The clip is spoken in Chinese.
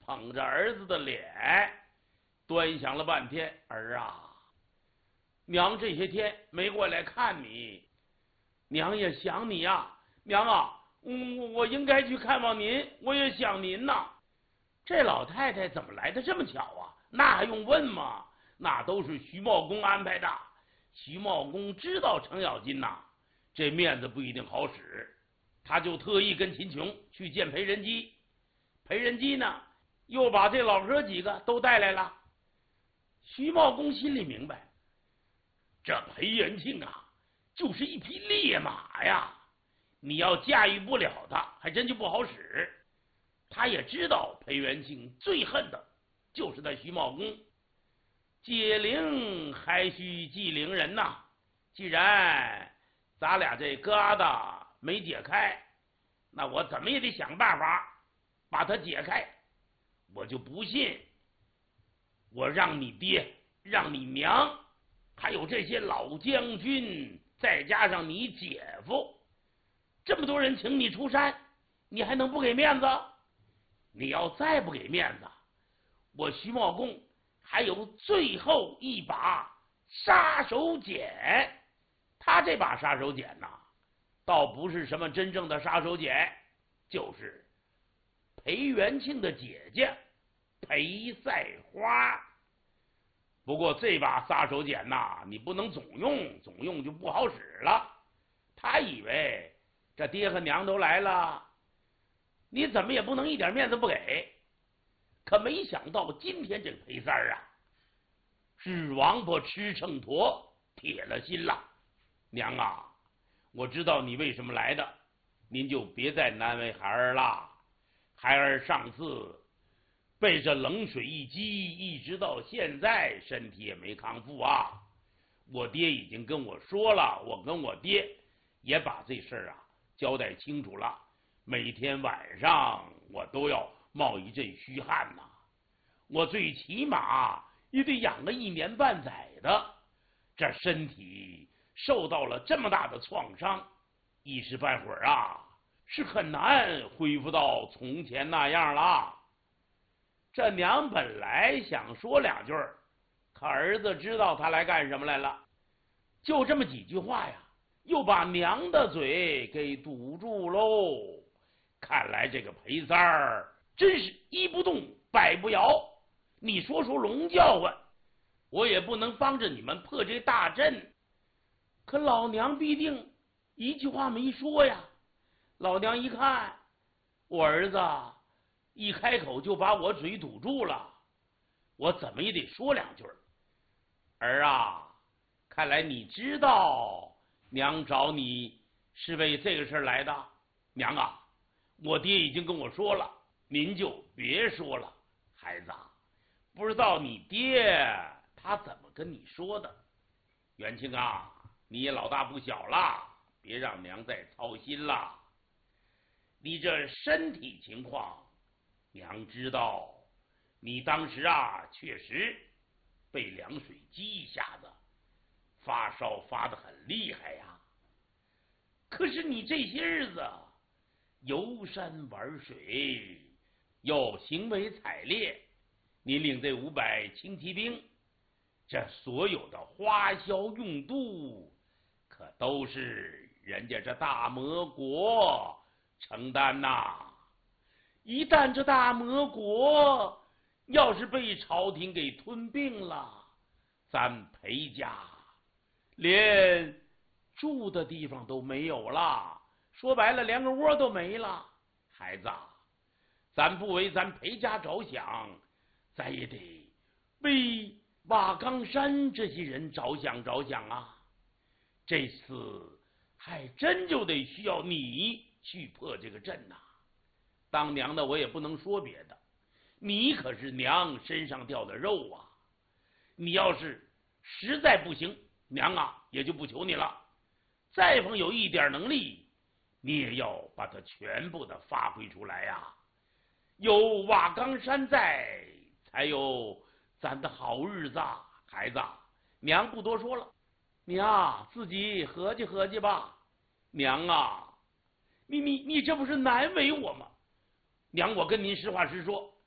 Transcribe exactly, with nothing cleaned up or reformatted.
捧着儿子的脸，端详了半天。儿啊，娘这些天没过来看你，娘也想你呀。娘啊，我我应该去看望您，我也想您呐。这老太太怎么来的这么巧啊？那还用问吗？那都是徐茂公安排的。徐茂公知道程咬金呐，这面子不一定好使，他就特意跟秦琼去见裴仁基。裴仁基呢，又把这老哥几个都带来了。徐茂公心里明白，这裴元庆啊，就是一匹烈马呀，你要驾驭不了他，还真就不好使。他也知道裴元庆最恨的就是他徐茂公，解铃还须系铃人呐、啊。既然咱俩这疙瘩没解开，那我怎么也得想办法把它解开。我就不信我让你爹、让你娘，还有这些老将军，再加上你姐夫，这么多人请你出山，你还能不给面子？你要再不给面子，我徐茂公还有最后一把杀手锏。他这把杀手锏呐，倒不是什么真正的杀手锏，就是裴元庆的姐姐裴赛花。不过这把杀手锏呐，你不能总用，总用就不好使了。他以为这爹和娘都来了，你怎么也不能一点面子不给。可没想到今天这裴三儿啊，是王八吃秤砣，铁了心了。娘啊，我知道你为什么来的，您就别再难为孩儿了。孩儿上次被这冷水一激，一直到现在身体也没康复啊。我爹已经跟我说了，我跟我爹也把这事儿啊交代清楚了。每天晚上我都要冒一阵虚汗呐、啊，我最起码也得养个一年半载的。这身体受到了这么大的创伤，一时半会儿啊是很难恢复到从前那样了。这娘本来想说两句，可儿子知道他来干什么来了，就这么几句话呀，又把娘的嘴给堵住喽。看来这个裴三儿真是一不动百不摇，你说说龙叫唤，我也不能帮着你们破这大阵。可老娘必定一句话没说呀。老娘一看我儿子一开口就把我嘴堵住了，我怎么也得说两句。儿啊，看来你知道娘找你是为这个事来的。娘啊，我爹已经跟我说了，您就别说了。孩子，不知道你爹他怎么跟你说的。元庆啊，你也老大不小了，别让娘再操心了。你这身体情况娘知道，你当时啊确实被凉水激一下子，发烧发得很厉害呀。可是你这些日子游山玩水，又行为采猎，你领这五百轻骑兵，这所有的花销用度可都是人家这大魔国承担呐。一旦这大魔国要是被朝廷给吞并了，咱裴家连住的地方都没有了，说白了连个窝都没了。孩子，咱不为咱裴家着想，咱也得为瓦岗山这些人着想着想啊。这次还真就得需要你去破这个阵呐、啊。当娘的我也不能说别的，你可是娘身上掉的肉啊。你要是实在不行，娘啊也就不求你了。再逢有一点能力，你也要把它全部的发挥出来呀、啊。有瓦岗山在，才有咱的好日子。孩子，娘不多说了，你啊自己合计合计吧。娘啊，你你你这不是难为我吗？娘，我跟您实话实说，